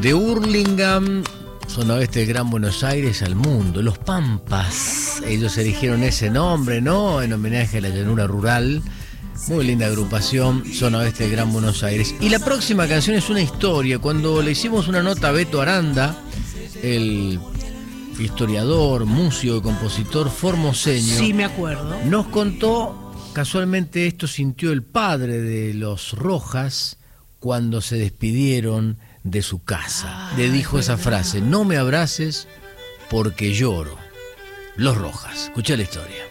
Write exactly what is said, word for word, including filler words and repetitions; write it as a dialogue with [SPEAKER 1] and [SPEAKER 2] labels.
[SPEAKER 1] De Hurlingham, zona oeste del Gran Buenos Aires, al mundo. Los Pampas, ellos eligieron ese nombre, ¿no? En homenaje a la llanura rural. Muy linda agrupación, zona oeste del Gran Buenos Aires. Y la próxima canción es una historia. Cuando le hicimos una nota a Beto Aranda, el historiador, músico y compositor formoseño,
[SPEAKER 2] sí, me acuerdo,
[SPEAKER 1] nos contó, casualmente esto sintió el padre de los Rojas cuando se despidieron de su casa.
[SPEAKER 2] Ah,
[SPEAKER 1] Le dijo esa
[SPEAKER 2] verdad.
[SPEAKER 1] frase: no me abraces porque lloro. Los Rojas. Escuchá la historia.